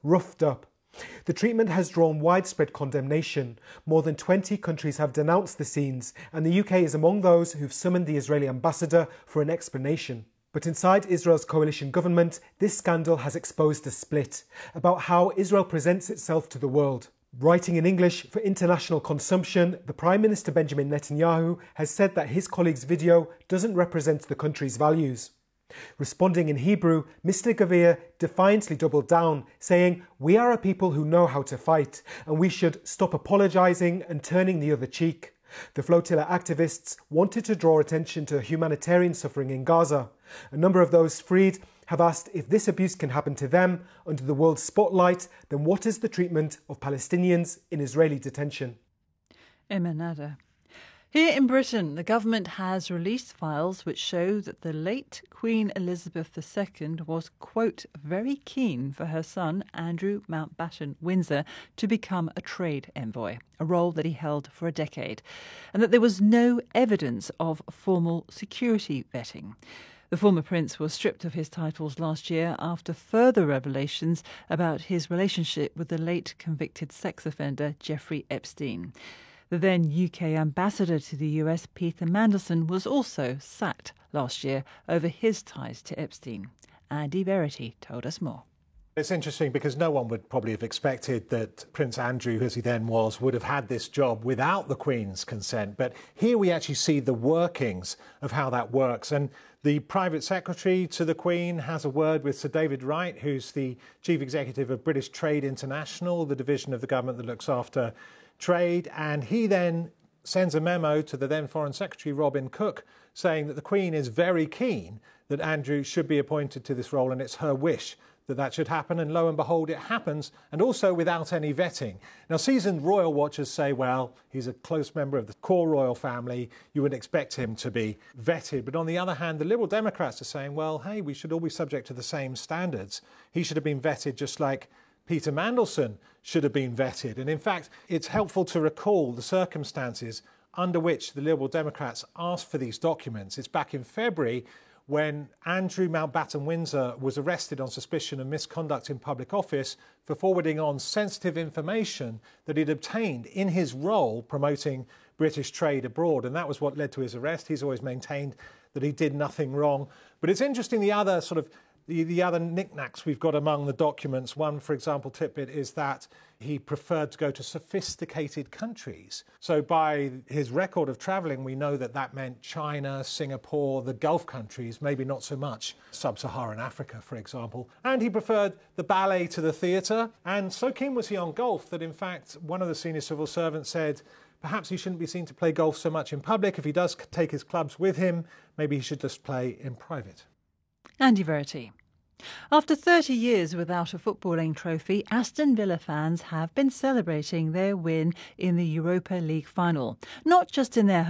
roughed up. The treatment has drawn widespread condemnation. More than 20 countries have denounced the scenes, and the UK is among those who've summoned the Israeli ambassador for an explanation. But inside Israel's coalition government, this scandal has exposed a split about how Israel presents itself to the world. Writing in English for international consumption, the Prime Minister Benjamin Netanyahu has said that his colleague's video doesn't represent the country's values. Responding in Hebrew, Mr. Gavir defiantly doubled down, saying, "We are a people who know how to fight, and we should stop apologising and turning the other cheek." The flotilla activists wanted to draw attention to humanitarian suffering in Gaza. A number of those freed have asked if this abuse can happen to them under the world's spotlight, then what is the treatment of Palestinians in Israeli detention? Emanada. Here in Britain, the government has released files which show that the late Queen Elizabeth II was, quote, very keen for her son, Andrew Mountbatten Windsor, to become a trade envoy, a role that he held for a decade, and that there was no evidence of formal security vetting. The former prince was stripped of his titles last year after further revelations about his relationship with the late convicted sex offender Jeffrey Epstein. The then UK ambassador to the US, Peter Mandelson, was also sacked last year over his ties to Epstein. Andy Verity told us more. It's interesting because no one would probably have expected that Prince Andrew, as he then was, would have had this job without the Queen's consent. But here we actually see the workings of how that works. And the private secretary to the Queen has a word with Sir David Wright, who's the chief executive of British Trade International, the division of the government that looks after trade, and he then sends a memo to the then Foreign Secretary Robin Cook saying that the Queen is very keen that Andrew should be appointed to this role and it's her wish that that should happen, and lo and behold it happens, and also without any vetting. Now seasoned royal watchers say, well, he's a close member of the core royal family, you would expect him to be vetted, but on the other hand the Liberal Democrats are saying, well, hey, we should all be subject to the same standards. He should have been vetted just like Peter Mandelson should have been vetted. And in fact, it's helpful to recall the circumstances under which the Liberal Democrats asked for these documents. It's back in February when Andrew Mountbatten Windsor was arrested on suspicion of misconduct in public office for forwarding on sensitive information that he'd obtained in his role promoting British trade abroad. And that was what led to his arrest. He's always maintained that he did nothing wrong. But it's interesting, the other knickknacks we've got among the documents. One, for example, tidbit is that he preferred to go to sophisticated countries. So by his record of travelling, we know that that meant China, Singapore, the Gulf countries, maybe not so much sub-Saharan Africa, for example. And he preferred the ballet to the theatre. And so keen was he on golf that, in fact, one of the senior civil servants said, perhaps he shouldn't be seen to play golf so much in public. If he does take his clubs with him, maybe he should just play in private. Andy Verity. After 30 years without a footballing trophy, Aston Villa fans have been celebrating their win in the Europa League final, not just in their